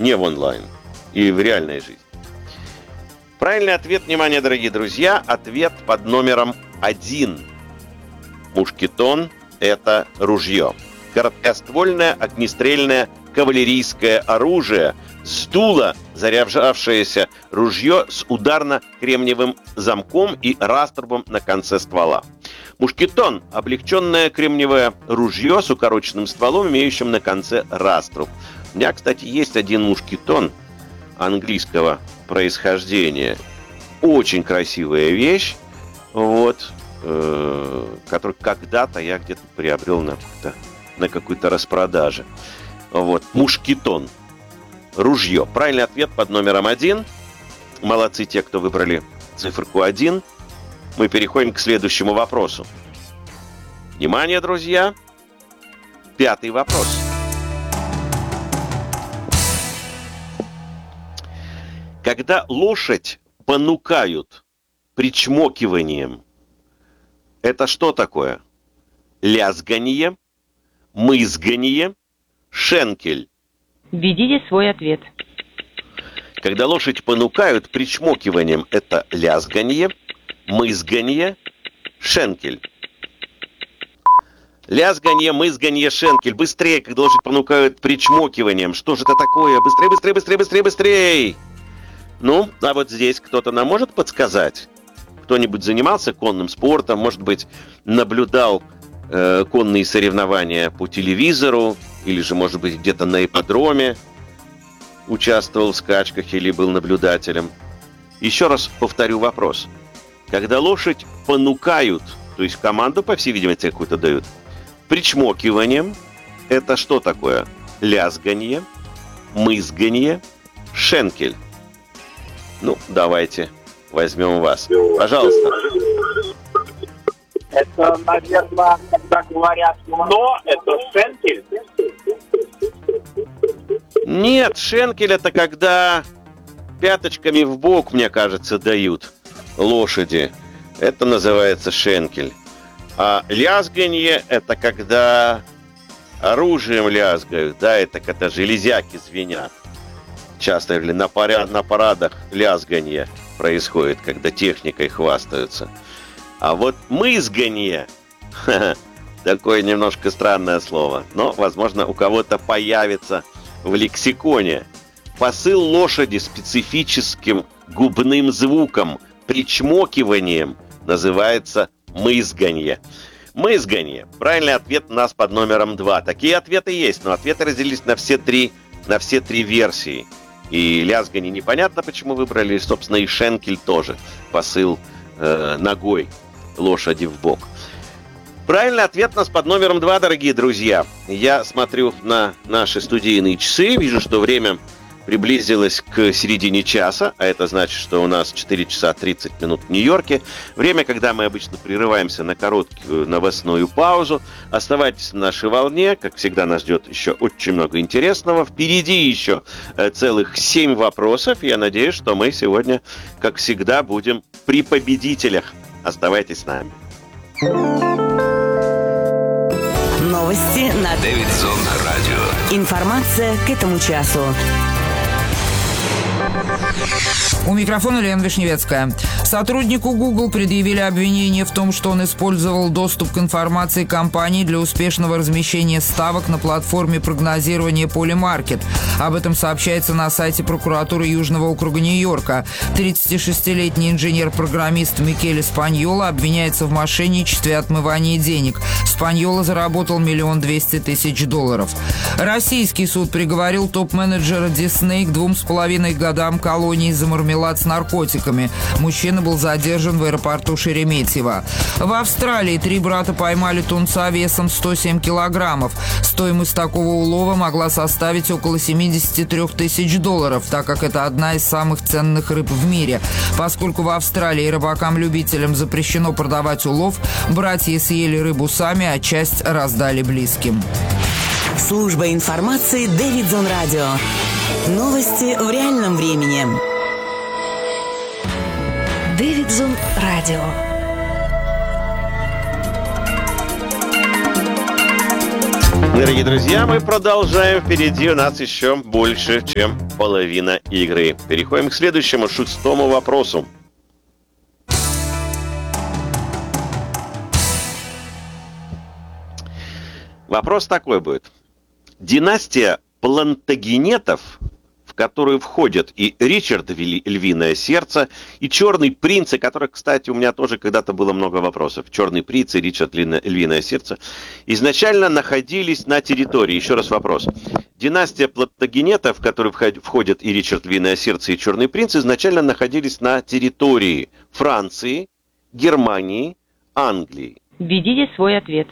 не в онлайн и в реальной жизни. Правильный ответ, внимание, дорогие друзья, ответ под номером 1. Мушкетон – это ружье. Короткоствольное огнестрельное кавалерийское оружие с дула, заряжавшееся ружье с ударно-кремниевым замком и раструбом на конце ствола. Мушкетон – облегченное кремниевое ружье с укороченным стволом, имеющим на конце раструб. У меня, кстати, есть один мушкетон английского происхождения. Очень красивая вещь, вот, который когда-то я где-то приобрел на какой-то распродаже. Вот, мушкетон. Ружье. Правильный ответ под номером 1. Молодцы те, кто выбрали циферку 1. Мы переходим к следующему вопросу. Внимание, друзья. 5-й вопрос. Когда лошадь понукают причмокиванием, это что такое? Лязганье, мызганье, шенкель. Введите свой ответ. Когда лошадь понукают причмокиванием, это лязганье, мызганье, шенкель. Лязганье, мызганье, шенкель. Быстрее, когда лошадь понукают причмокиванием. Что же это такое? Быстрее, быстрее, быстрее, быстрее, быстрее. Ну, а вот здесь кто-то нам может подсказать? Кто-нибудь занимался конным спортом, может быть, наблюдал конные соревнования по телевизору, или же, может быть, где-то на ипподроме участвовал в скачках или был наблюдателем. Еще раз повторю вопрос. Когда лошадь понукают, то есть команду, по всей видимости, какую-то дают, причмокиванием, это что такое? Лязганье, мызганье, шенкель. Ну, давайте возьмем вас. Пожалуйста. Это, наверное, когда говорят «но», это шенкель. Нет, шенкель это когда пяточками в бок, мне кажется, дают лошади. Это называется шенкель. А лязганье это когда оружием лязгают, да, это когда железяки звенят. Часто или на парадах лязганье происходит, когда техникой хвастаются. А вот мызганье, такое немножко странное слово, но, возможно, у кого-то появится в лексиконе. Посыл лошади специфическим губным звуком, причмокиванием, называется мызганье. Мызганье. Правильный ответ у нас под номером 2. Такие ответы есть, но ответы разделились на все три версии. И лязганье непонятно, почему выбрали, собственно, и шенкель тоже. Посыл ногой лошади в бок. Правильный ответ у нас под номером 2, дорогие друзья. Я смотрю на наши студийные часы, вижу, что время приблизилось к середине часа, а это значит, что у нас 4 часа 30 минут в Нью-Йорке. Время, когда мы обычно прерываемся на короткую новостную паузу. Оставайтесь на нашей волне, как всегда нас ждет еще очень много интересного. Впереди еще целых 7 вопросов. Я надеюсь, что мы сегодня, как всегда, будем при победителях. Оставайтесь с нами. Новости на Дэвидсон Радио. Информация к этому часу. У микрофона Лена Вишневецкая. Сотруднику Google предъявили обвинение в том, что он использовал доступ к информации компании для успешного размещения ставок на платформе прогнозирования Polymarket. Об этом сообщается на сайте прокуратуры Южного округа Нью-Йорка. 36-летний инженер-программист Микеле Спаньола обвиняется в мошенничестве и отмывании денег. Спаньола заработал $1 200 000. Российский суд приговорил топ-менеджера Disney к 2,5 годам колонии за мармелад с наркотиками. Мужчина был задержан в аэропорту Шереметьево. В Австралии 3 брата поймали тунца весом 107 килограммов. Стоимость такого улова могла составить около $73 000, так как это одна из самых ценных рыб в мире. Поскольку в Австралии рыбакам-любителям запрещено продавать улов, братья съели рыбу сами, а часть раздали близким. Служба информации Дэвидсон Радио. Новости в реальном времени. Дэвидсон Радио. Дорогие друзья, мы продолжаем. Впереди у нас еще больше, чем половина игры. Переходим к следующему, 6-му вопросу. Вопрос такой будет. Династия Плантагенетов, в которую входят и Ричард Львиное Сердце, и Черный принц, о которых, кстати, у меня тоже когда-то было много вопросов. Черный принц и Ричард Львиное Сердце изначально находились на территории. Еще раз вопрос. Династия Плантагенетов, в которую входят и Ричард Львиное Сердце, и Черный принц, изначально находились на территории Франции, Германии, Англии. Введите свой ответ.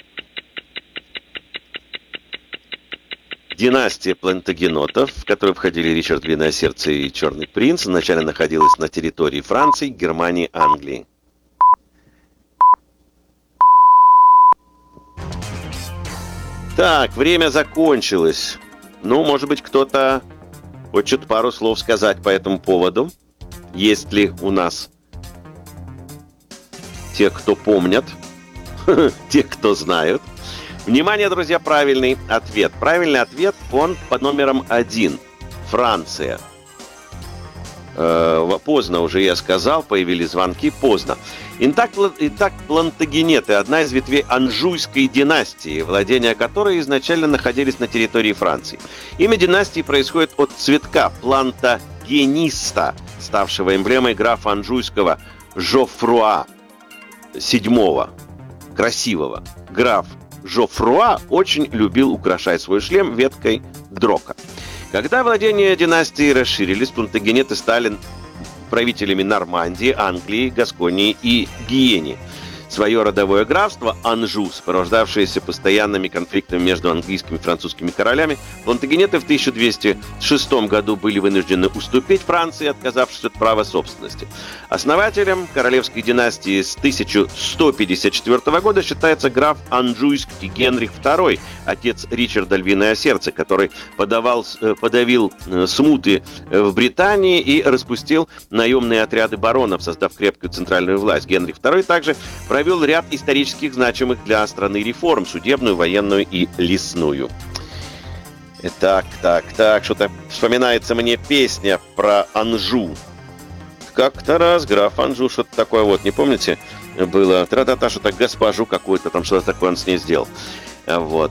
Династия Плантагенетов, в которую входили Ричард Львиное Сердце и Черный принц, изначально находилась на территории Франции, Германии, Англии. Так, время закончилось. Ну, может быть, кто-то хочет пару слов сказать по этому поводу. Есть ли у нас те, кто помнят, те, кто знают? Внимание, друзья, правильный ответ. Правильный ответ, он под номером 1. Франция. Поздно уже я сказал, появились звонки, поздно. Итак, Плантагенеты – одна из ветвей Анжуйской династии, владения которой изначально находились на территории Франции. Имя династии происходит от цветка плантагениста, ставшего эмблемой графа Анжуйского Жофруа VII. Красивого. Граф Жофруа очень любил украшать свой шлем веткой дрока. Когда владения династии расширились, плантагенеты стали правителями Нормандии, Англии, Гасконии и Гиени. Свое родовое графство Анжу, сопровождавшееся постоянными конфликтами между английскими и французскими королями, плантагенеты в 1206 году были вынуждены уступить Франции, отказавшись от права собственности. Основателем королевской династии с 1154 года считается граф Анжуйский Генрих II, отец Ричарда Львиное Сердце, который подавил смуты в Британии и распустил наемные отряды баронов, создав крепкую центральную власть. Генрих II также провел ряд исторических значимых для страны реформ: судебную, военную и лесную. Так, что-то вспоминается мне песня про Анжу. Как-то раз граф Анжу, что-то такое вот, не помните? Было тра-та-та, что-то госпожу какую-то, там что-то такое он с ней сделал. Вот.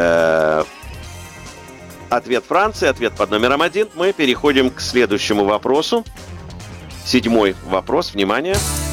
Ответ Франции, ответ под номером 1. Мы переходим к следующему вопросу. 7-й вопрос, внимание.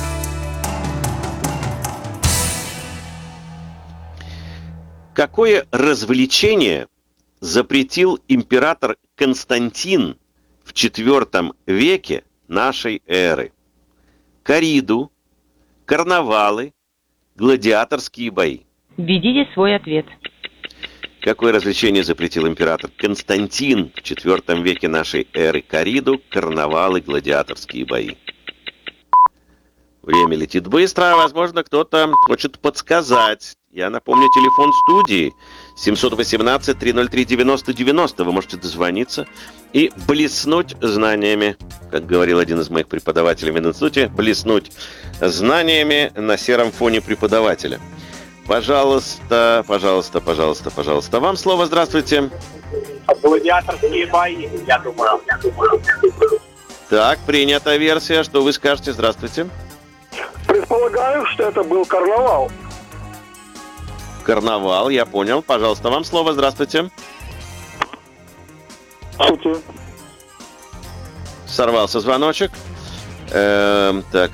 Какое развлечение запретил император Константин в IV веке нашей эры? Кориду, карнавалы, гладиаторские бои. Введите свой ответ. Какое развлечение запретил император Константин в IV веке нашей эры? Кориду, карнавалы, гладиаторские бои. Время летит быстро, возможно, кто-то хочет подсказать. Я напомню, телефон студии 718-303-90-90. Вы можете дозвониться и блеснуть знаниями, как говорил один из моих преподавателей в институте, блеснуть знаниями на сером фоне преподавателя. Пожалуйста. Вам слово, здравствуйте. Гладиаторские бои, я думаю. Так, принята версия. Что вы скажете? Здравствуйте. Предполагаю, что это был карнавал. Карнавал, я понял. Пожалуйста, вам слово. Здравствуйте. Шутю. Сорвался звоночек. Так.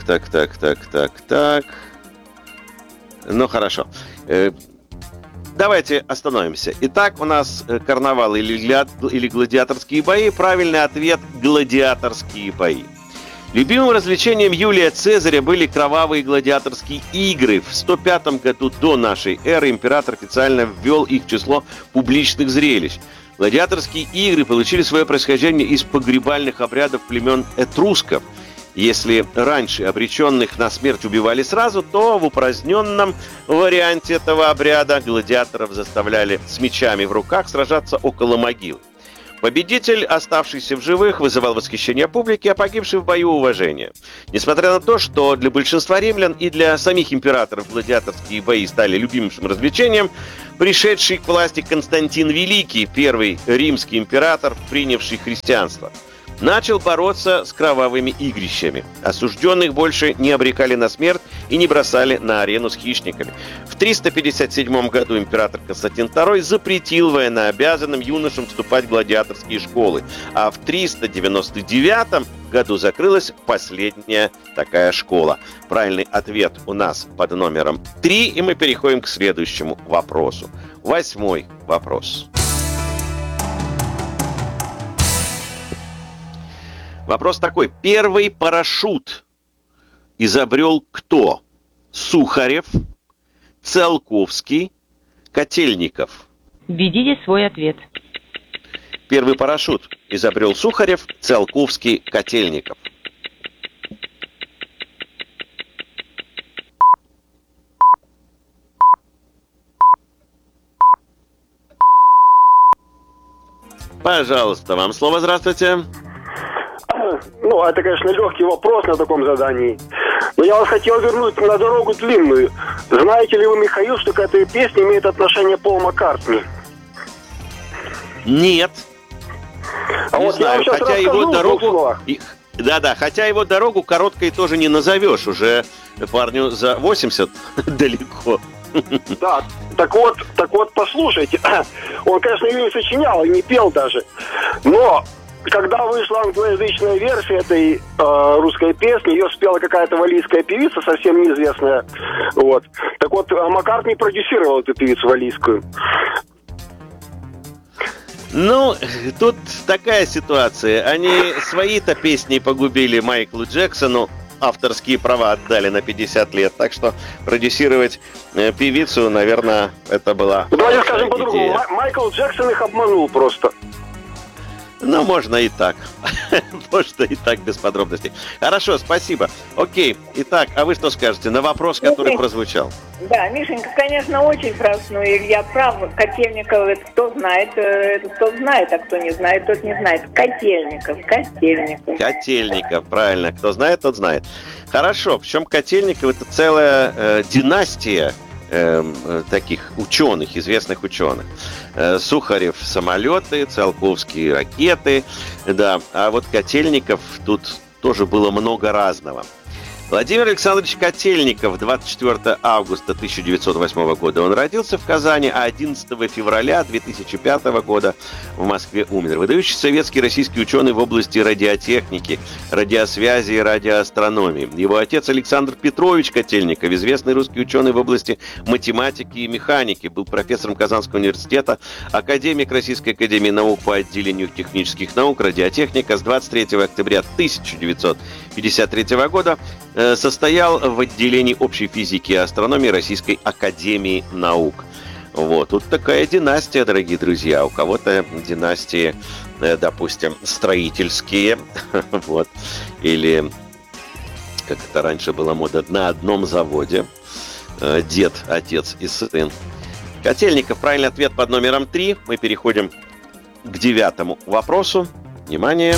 Ну, хорошо. Давайте остановимся. Итак, у нас карнавал или гладиаторские бои. Правильный ответ – гладиаторские бои. Любимым развлечением Юлия Цезаря были кровавые гладиаторские игры. В 105 году до нашей эры император официально ввел их в число публичных зрелищ. Гладиаторские игры получили свое происхождение из погребальных обрядов племен этрусков. Если раньше обреченных на смерть убивали сразу, то в упраздненном варианте этого обряда гладиаторов заставляли с мечами в руках сражаться около могилы. Победитель, оставшийся в живых, вызывал восхищение публики, а погибший в бою уважение. Несмотря на то, что для большинства римлян и для самих императоров гладиаторские бои стали любимым развлечением, пришедший к власти Константин Великий, первый римский император, принявший христианство, начал бороться с кровавыми игрищами. Осужденных больше не обрекали на смерть и не бросали на арену с хищниками. В 357 году император Константин II запретил военнообязанным юношам вступать в гладиаторские школы, а в 399 году закрылась последняя такая школа. Правильный ответ у нас под номером 3, и мы переходим к следующему вопросу. 8-й вопрос. Вопрос такой. Первый парашют изобрел кто? Сухарев, Циолковский, Котельников. Введите свой ответ. Первый парашют изобрел Сухарев, Циолковский, Котельников. Пожалуйста, вам слово. Здравствуйте. Ну, это, конечно, легкий вопрос на таком задании. Но я вас хотел вернуть на дорогу длинную. Знаете ли вы, Михаил, что к этой песне имеет отношение Пол Маккартни? Нет. А Не вот знаю, я вам сейчас хотя его расскажу в двух дорогу... словах. Да-да, хотя его дорогу короткой тоже не назовешь. Уже парню за 80 далеко. Да, так вот, послушайте. Он, конечно, ее не сочинял и не пел даже. Но когда вышла англоязычная версия этой русской песни, ее спела какая-то валлийская певица, совсем неизвестная. Вот. Так вот, Маккартни продюсировал эту певицу валлийскую. Ну, тут такая ситуация. Они свои-то песни погубили Майклу Джексону. Авторские права отдали на 50 лет. Так что продюсировать певицу, наверное, это была Давайте скажем по-другому. идея. Майкл Джексон их обманул просто. Ну, можно и так. Можно и так, без подробностей. Хорошо, спасибо. Окей. Итак, а вы что скажете на вопрос, который прозвучал? Да, Мишенька, конечно, очень прав, но Илья прав. Котельников, это кто знает, а кто не знает, тот не знает. Котельников. Котельников, правильно. Кто знает, тот знает. Хорошо, причем Котельников — это целая династия таких ученых, известных ученых. Сухарев — самолеты, Циолковский — ракеты, да, а вот Котельников тут тоже было много разного. Владимир Александрович Котельников, 24 августа 1908 года он родился в Казани, а 11 февраля 2005 года в Москве умер. Выдающийся советский и российский ученый в области радиотехники, радиосвязи и радиоастрономии. Его отец Александр Петрович Котельников, известный русский ученый в области математики и механики, был профессором Казанского университета, академик Российской академии наук по отделению технических наук, радиотехника. С 23 октября 1953 года состоял в отделении общей физики и астрономии Российской академии наук. Вот. Тут такая династия, дорогие друзья. У кого-то династии, допустим, строительские. Вот. Или, как это раньше была мода, на одном заводе. Дед, отец и сын. Котельников, правильный ответ под номером 3. Мы переходим к 9-му вопросу. Внимание!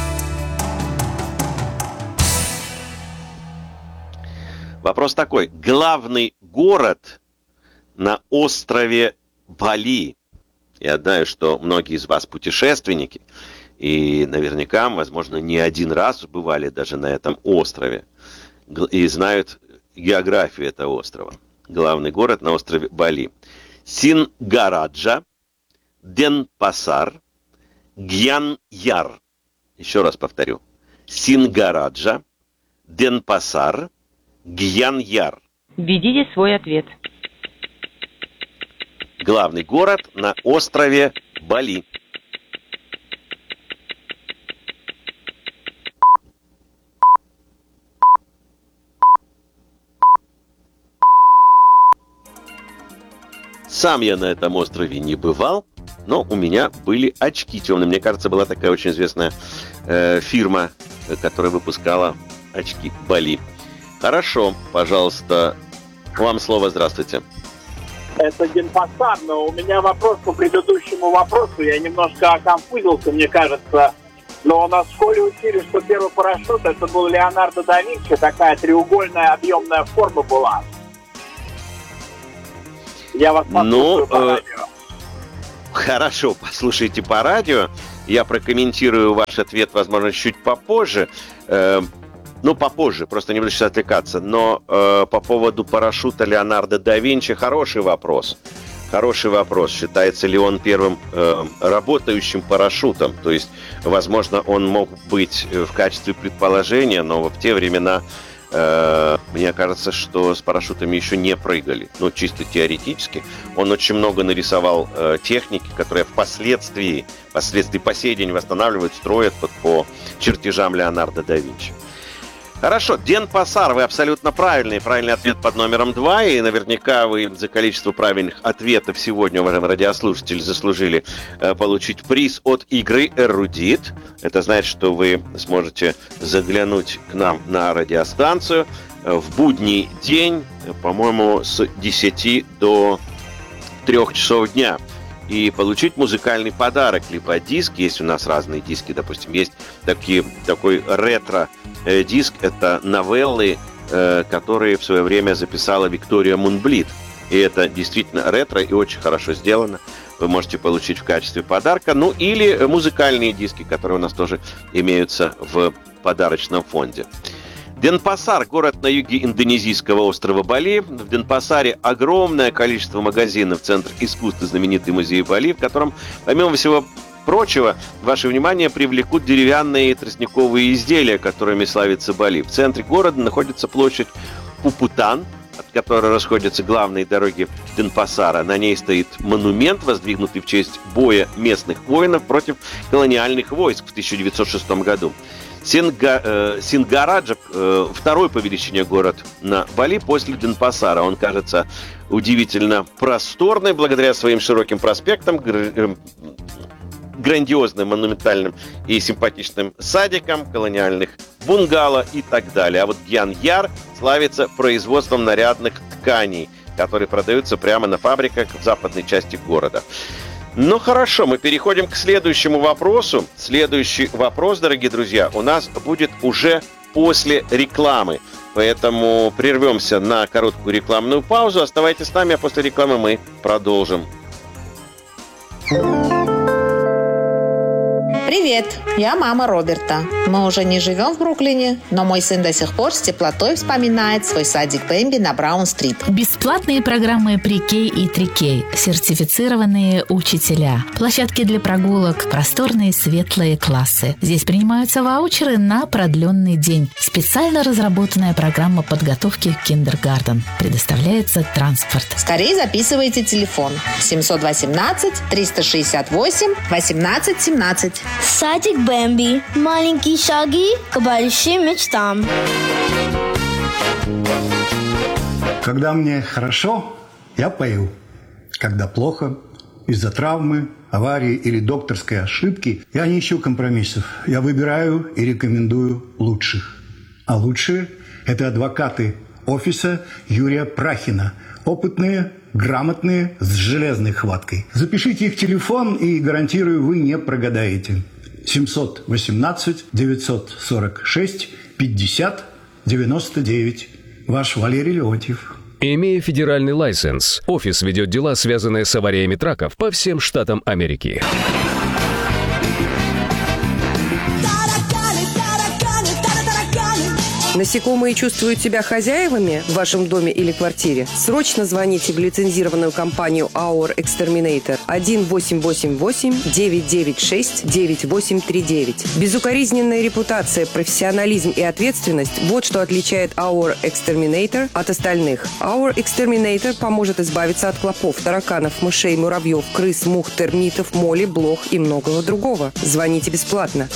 Вопрос такой. Главный город на острове Бали. Я знаю, что многие из вас путешественники. И наверняка, возможно, не один раз бывали даже на этом острове. И знают географию этого острова. Главный город на острове Бали. Сингараджа, Денпасар, Гьян-Яр. Еще раз повторю. Сингараджа, Денпасар, Гьян-Яр. Введите свой ответ. Главный город на острове Бали. Сам я на этом острове не бывал, но у меня были очки темные. Мне кажется, была такая очень известная фирма, которая выпускала очки Бали. Хорошо, пожалуйста, вам слово. Здравствуйте. Это Денпасар, но у меня вопрос по предыдущему вопросу. Я немножко оконфузился, мне кажется. Но у нас в школе учили, что первый парашют это был Леонардо да Винчи. Такая треугольная объемная форма была. Я вас послушаю по радио. Хорошо, послушайте по радио. Я прокомментирую ваш ответ, возможно, чуть попозже. Попозже, просто не буду сейчас отвлекаться. Но по поводу парашюта Леонардо да Винчи хороший вопрос. Хороший вопрос. Считается ли он первым работающим парашютом? То есть, возможно, он мог быть в качестве предположения, но в те времена, мне кажется, что с парашютами еще не прыгали. Чисто теоретически. Он очень много нарисовал техники, которые впоследствии по сей день восстанавливают, строят по чертежам Леонардо да Винчи. Хорошо, Денпасар, вы абсолютно правильный. Правильный ответ под номером 2. И наверняка вы за количество правильных ответов сегодня, уважаемые радиослушатели, заслужили получить приз от игры «Эрудит». Это значит, что вы сможете заглянуть к нам на радиостанцию в будний день, по-моему, с 10 до 3 часов дня. И получить музыкальный подарок, либо диск. Есть у нас разные диски, допустим, есть такой ретро-диск. Это новеллы, которые в свое время записала Виктория Мунблит. И это действительно ретро и очень хорошо сделано. Вы можете получить в качестве подарка. Или музыкальные диски, которые у нас тоже имеются в подарочном фонде. Денпасар – город на юге индонезийского острова Бали. В Денпасаре огромное количество магазинов, центр искусств и знаменитый музей Бали, в котором, помимо всего прочего, ваше внимание привлекут деревянные тростниковые изделия, которыми славится Бали. В центре города находится площадь Пупутан, от которой расходятся главные дороги Денпасара. На ней стоит монумент, воздвигнутый в честь боя местных воинов против колониальных войск в 1906 году. Сингараджа – второй по величине город на Бали после Денпасара. Он кажется удивительно просторный благодаря своим широким проспектам, грандиозным, монументальным и симпатичным садикам, колониальных бунгало и так далее. А вот Гьян-Яр славится производством нарядных тканей, которые продаются прямо на фабриках в западной части города. Хорошо, мы переходим к следующему вопросу. Следующий вопрос, дорогие друзья, у нас будет уже после рекламы. Поэтому прервемся на короткую рекламную паузу. Оставайтесь с нами, а после рекламы мы продолжим. Привет, я мама Роберта. Мы уже не живем в Бруклине, но мой сын до сих пор с теплотой вспоминает свой садик Бэмби на Браун-стрит. Бесплатные программы Pre-K и 3K, сертифицированные учителя, площадки для прогулок, просторные светлые классы. Здесь принимаются ваучеры на продленный день. Специально разработанная программа подготовки к киндергартен. Предоставляется транспорт. Скорее записывайте телефон 718-368-1817. Садик Бэмби. Маленькие шаги к большим мечтам. Когда мне хорошо, я пою. Когда плохо, из-за травмы, аварии или докторской ошибки, я не ищу компромиссов. Я выбираю и рекомендую лучших. А лучшие – это адвокаты офиса Юрия Прахина. Опытные, грамотные, с железной хваткой. Запишите их телефон, и, гарантирую, вы не прогадаете. 718-946-50-99. Ваш Валерий Леонтьев. Имея федеральный лайсенс, офис ведет дела, связанные с авариями траков по всем штатам Америки. Насекомые чувствуют себя хозяевами в вашем доме или квартире? Срочно звоните в лицензированную компанию Our Exterminator 1-888-996-9839. Безукоризненная репутация, профессионализм и ответственность – вот что отличает Our Exterminator от остальных. Our Exterminator поможет избавиться от клопов, тараканов, мышей, муравьев, крыс, мух, термитов, моли, блох и многого другого. Звоните бесплатно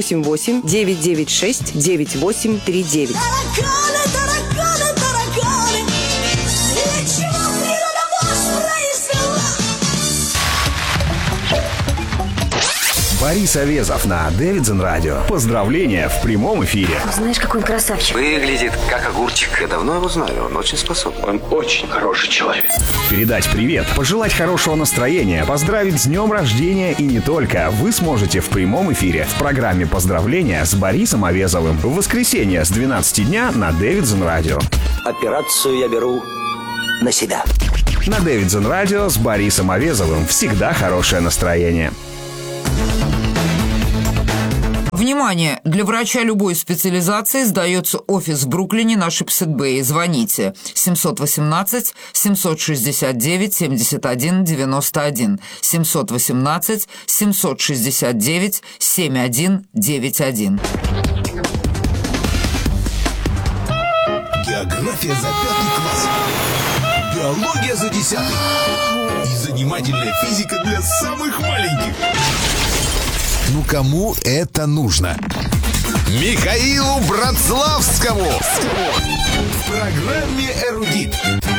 1-888-996-9839. Тараканы, тараканы, тараканы. Ничего природа вас произвела. Борис Овезов на Дэвидсон Радио. Поздравления в прямом эфире. Знаешь, какой он красавчик. Выглядит как огурчик. Я давно его знаю, он очень способен. Он очень хороший человек. Передать привет, пожелать хорошего настроения, поздравить с днем рождения и не только вы сможете в прямом эфире в программе «Поздравления» с Борисом Овезовым в воскресенье с 12 дня на Дэвидсон Радио. Операцию я беру на себя. На Дэвидсон Радио с Борисом Овезовым всегда хорошее настроение. Внимание! Для врача любой специализации сдается офис в Бруклине на Шипсет-Бэй. Звоните 718-769-7191. 718-769-7191. География за 5 класс. Биология за 10. И занимательная физика для самых маленьких. Ну кому это нужно? Михаилу Братславскому в программе «Эрудит».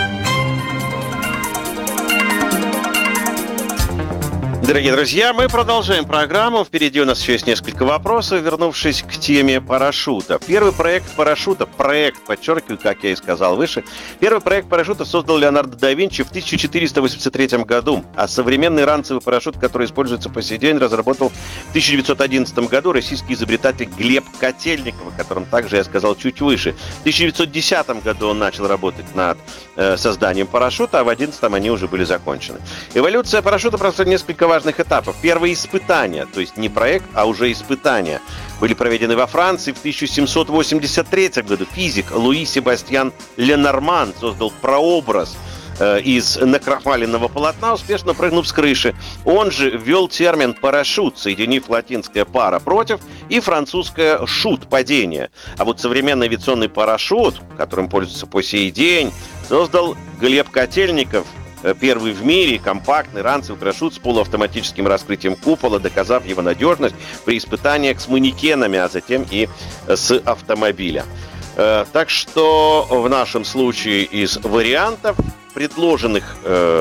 Дорогие друзья, мы продолжаем программу. Впереди у нас еще есть несколько вопросов, вернувшись к теме парашюта. Первый проект парашюта, подчеркиваю, как я и сказал выше, первый проект парашюта создал Леонардо да Винчи в 1483 году, а современный ранцевый парашют, который используется по сей день, разработал в 1911 году российский изобретатель Глеб Котельников, о котором также я сказал чуть выше. В 1910 году он начал работать над созданием парашюта, а в 2011 они уже были закончены. Эволюция парашюта прошла несколько важных этапов. Первые испытания, то есть не проект, а уже испытания, были проведены во Франции в 1783 году. Физик Луи Себастьян Ленорман создал прообраз из накрахмаленного полотна, успешно прыгнув с крыши. Он же ввел термин «парашют», соединив латинское «пара» — против и французское «шут» — падение. А вот современный авиационный парашют, которым пользуются по сей день, создал Глеб Котельников, первый в мире компактный ранцевый парашют с полуавтоматическим раскрытием купола, доказав его надежность при испытаниях с манекенами, а затем и с автомобиля. Так что в нашем случае из вариантов, предложенных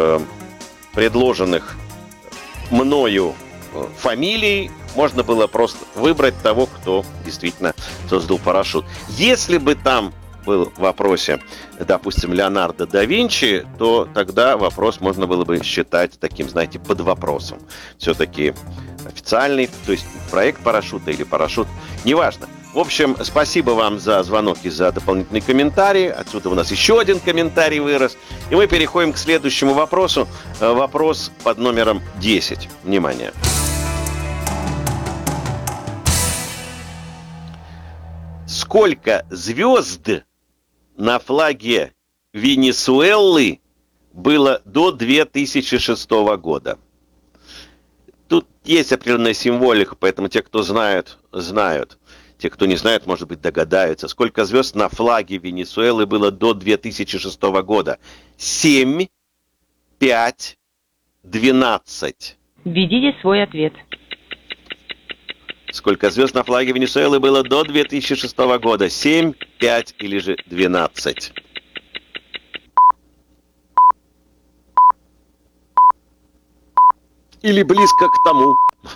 мною фамилий, можно было просто выбрать того, кто действительно создал парашют. Если бы там был в вопросе, допустим, Леонардо да Винчи, то тогда вопрос можно было бы считать таким, знаете, под вопросом. Все-таки официальный, то есть проект парашюта или парашют, неважно. В общем, спасибо вам за звонок и за дополнительные комментарии. Отсюда у нас еще один комментарий вырос. И мы переходим к следующему вопросу. Вопрос под номером 10. Внимание. Сколько звезд на флаге Венесуэлы было до 2006 года? Тут есть определенная символика, поэтому те, кто знают, знают. Те, кто не знает, может быть, догадаются. Сколько звезд на флаге Венесуэлы было до 2006 года? 7, 5, 12. Введите свой ответ. Сколько звезд на флаге Венесуэлы было до 2006 года? 7, 5 или же 12? Или близко к тому.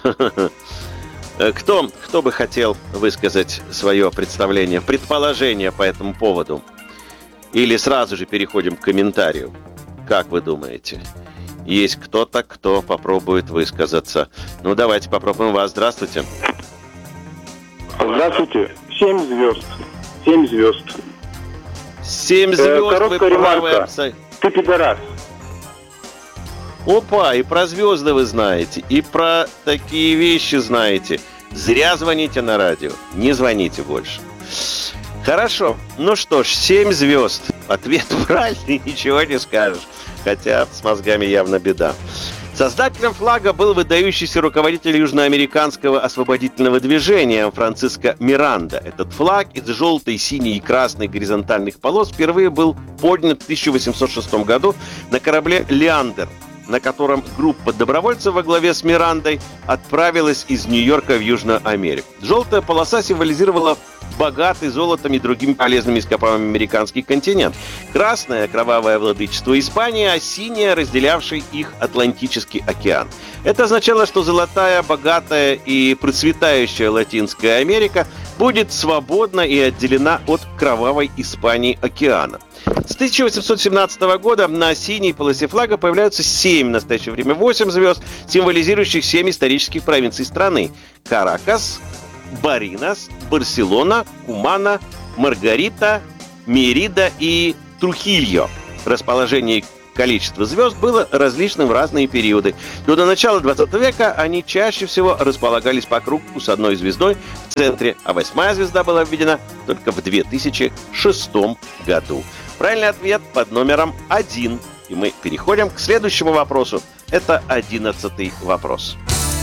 Кто бы хотел высказать свое представление, предположение по этому поводу? Или сразу же переходим к комментарию? Как вы думаете? Есть кто-то, кто попробует высказаться. Ну, давайте попробуем вас. Здравствуйте. Здравствуйте. 7 звезд. 7 звезд. 7 звезд. Короткая ремарка. Ты пидорас. Опа, и про звезды вы знаете, и про такие вещи знаете. Зря звоните на радио. Не звоните больше. Хорошо. Ну что ж, 7 звезд. Ответ правильный, ничего не скажешь. Хотя с мозгами явно беда. Создателем флага был выдающийся руководитель южноамериканского освободительного движения Франциско Миранда. Этот флаг из желтой, синей и красной горизонтальных полос впервые был поднят в 1806 году на корабле «Леандер», на котором группа добровольцев во главе с Мирандой отправилась из Нью-Йорка в Южную Америку. Желтая полоса символизировала богатый золотом и другими полезными ископаемыми американский континент. Красное – кровавое владычество Испании, а синее – разделявший их Атлантический океан. Это означало, что золотая, богатая и процветающая Латинская Америка будет свободна и отделена от кровавой Испании океана. С 1817 года на синей полосе флага появляются 7, в настоящее время 8 звезд, символизирующих 7 исторических провинций страны. Каракас, Баринас, Барселона, Кумана, Маргарита, Мерида и Трухильо. Расположение и количество звезд было различным в разные периоды. Но до начала 20 века они чаще всего располагались по кругу с одной звездой в центре, а 8-я звезда была введена только в 2006 году. Правильный ответ под номером 1. И мы переходим к следующему вопросу. Это 11-й вопрос.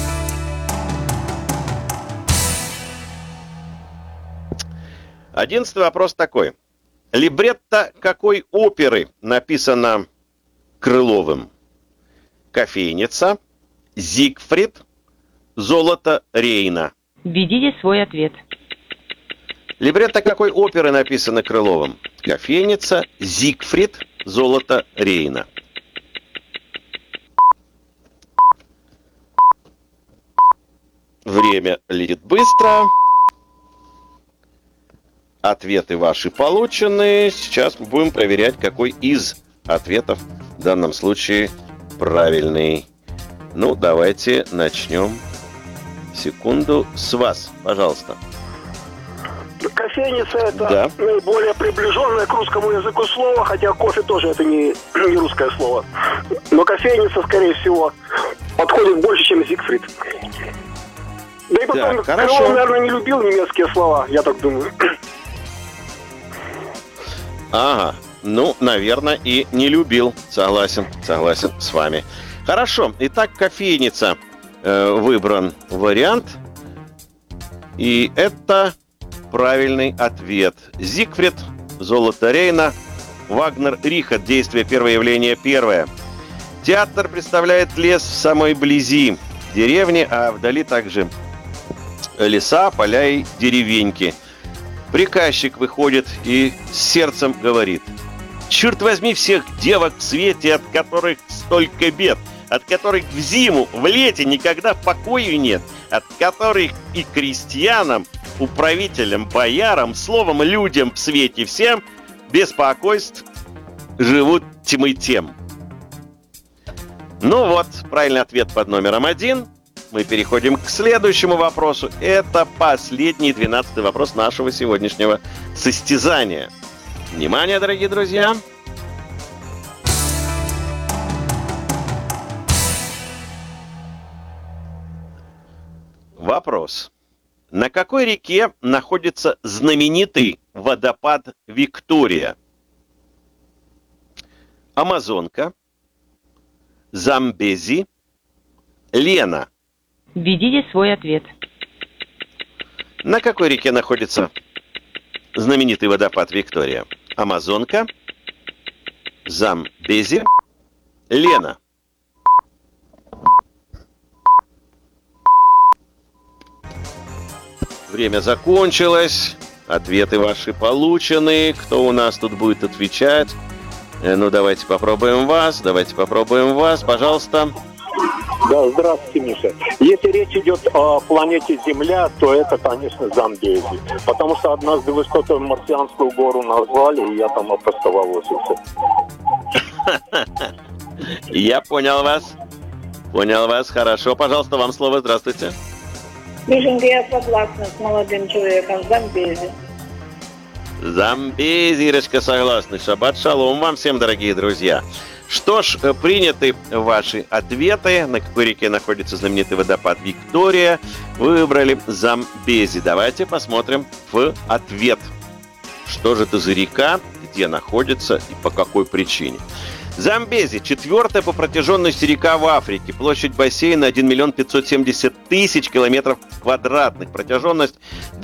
Одиннадцатый вопрос такой. Либретто какой оперы написано Крыловым? «Кофейница», «Зигфрид», «Золото Рейна». Введите свой ответ. Либретто какой оперы написано Крыловым? «Кофейница», «Зигфрид», «Золото Рейна». Время летит быстро. Ответы ваши получены. Сейчас мы будем проверять, какой из ответов в данном случае правильный. Ну, давайте начнем. Секунду. С вас, пожалуйста. Кофейница – это наиболее приближенное к русскому языку слово, хотя кофе тоже это не русское слово. Но кофейница, скорее всего, подходит больше, чем Зигфрид. Да и потом, Крылов, наверное, не любил немецкие слова, я так думаю. Ага, ну, наверное, и не любил. Согласен с вами. Хорошо, итак, кофейница. Выбран вариант. И это правильный ответ. Зигфрид, Золото Рейна, Вагнер, Рихард. Действие первое, явление первое. Театр представляет лес в самой близи деревни, а вдали также леса, поля и деревеньки. Приказчик выходит и с сердцем говорит: «Черт возьми всех девок в свете, от которых столько бед, от которых в зиму, в лете никогда покою нет, от которых и крестьянам, управителям, боярам, словом, людям в свете всем беспокойств живут тьмы тем». Ну вот, правильный ответ под номером 1. Мы переходим к следующему вопросу. Это последний 12-й вопрос нашего сегодняшнего состязания. Внимание, дорогие друзья! Вопрос. На какой реке находится знаменитый водопад Виктория? Амазонка, Замбези, Лена. Введите свой ответ. На какой реке находится знаменитый водопад Виктория? Амазонка, Замбези, Лена. Время закончилось. Ответы ваши получены. Кто у нас тут будет отвечать? Ну, давайте попробуем вас. Пожалуйста. Да, здравствуйте, Миша. Если речь идет о планете Земля, то это, конечно, Замбези. Потому что однажды вы что-то марсианскую гору назвали, и я там опростоволосился. Я понял вас. Хорошо. Пожалуйста, вам слово. Здравствуйте. Мишенька, я согласна с молодым человеком. Замбези. Замбези, Ирочка, согласны. Шаббат шалом вам всем, дорогие друзья. Что ж, приняты ваши ответы. На какой реке находится знаменитый водопад Виктория? Вы выбрали Замбези. Давайте посмотрим в ответ. Что же это за река, где находится и по какой причине? Замбези – 4-я по протяженности река в Африке. Площадь бассейна 1 570 000 километров квадратных. Протяженность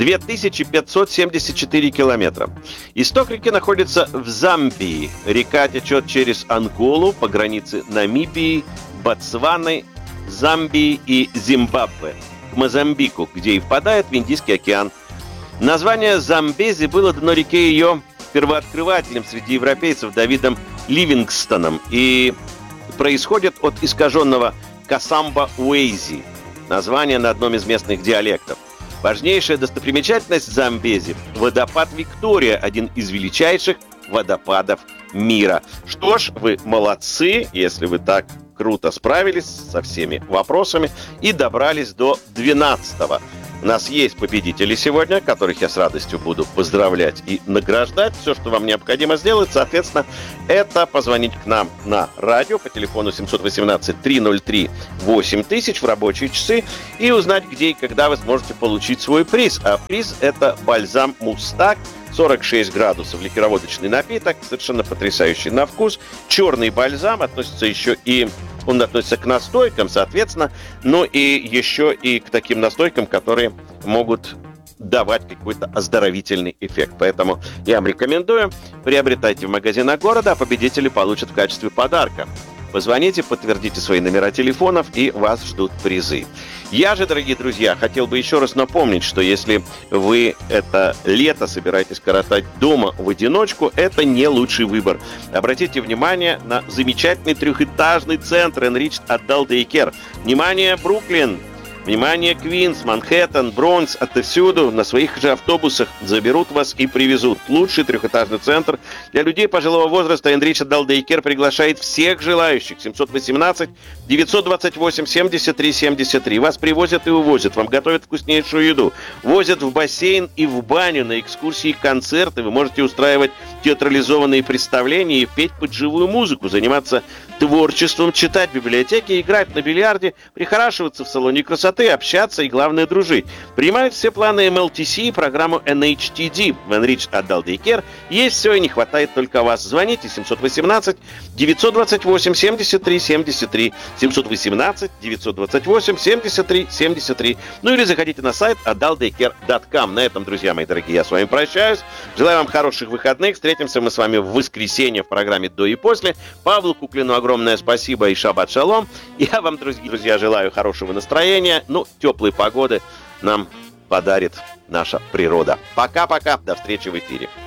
2574 километра. Исток реки находится в Замбии. Река течет через Анголу по границе Намибии, Ботсваны, Замбии и Зимбабве к Мозамбику, где и впадает в Индийский океан. Название Замбези было дано реке ее первооткрывателем среди европейцев Давидом Ливингстоном и происходит от искаженного Касамба-Уэйзи, название на одном из местных диалектов. Важнейшая достопримечательность Замбези – водопад Виктория, один из величайших водопадов мира. Что ж, вы молодцы, если вы так круто справились со всеми вопросами и добрались до 12-го. У нас есть победители сегодня, которых я с радостью буду поздравлять и награждать. Все, что вам необходимо сделать, соответственно, это позвонить к нам на радио по телефону 718-303-8000 в рабочие часы и узнать, где и когда вы сможете получить свой приз. А приз – это бальзам «Мустак», 46 градусов, ликероводочный напиток, совершенно потрясающий на вкус. Черный бальзам он относится к настойкам, соответственно, но и еще и к таким настойкам, которые могут давать какой-то оздоровительный эффект. Поэтому я вам рекомендую, приобретайте в магазинах города, а победители получат в качестве подарка. Позвоните, подтвердите свои номера телефонов, и вас ждут призы. Я же, дорогие друзья, хотел бы еще раз напомнить, что если вы это лето собираетесь коротать дома в одиночку, это не лучший выбор. Обратите внимание на замечательный трехэтажный центр Enriched Adult Daycare. Внимание, Бруклин! Внимание, Квинс, Манхэттен, Бронкс, отовсюду на своих же автобусах заберут вас и привезут. Лучший трехэтажный центр для людей пожилого возраста Enriched Adult Daycare приглашает всех желающих. 718-928-73-73. Вас привозят и увозят, вам готовят вкуснейшую еду, возят в бассейн и в баню, на экскурсии и концерты. Вы можете устраивать театрализованные представления и петь под живую музыку, заниматься творчеством, читать в библиотеке, играть на бильярде, прихорашиваться в салоне красоты, общаться и, главное, дружить. Принимают все планы MLTC и программу NHTD. В Enriched Adult Daycare есть все и не хватает только вас. Звоните 718-928-73-73, 718-928-73-73, ну или заходите на сайт adultdaycare.com. На этом, друзья мои дорогие, я с вами прощаюсь. Желаю вам хороших выходных. Встретимся мы с вами в воскресенье в программе «До и после». Павлу Куклину огромное спасибо и шаббат шалом. Я вам, друзья, желаю хорошего настроения. Теплой погоды нам подарит наша природа. Пока-пока. До встречи в эфире.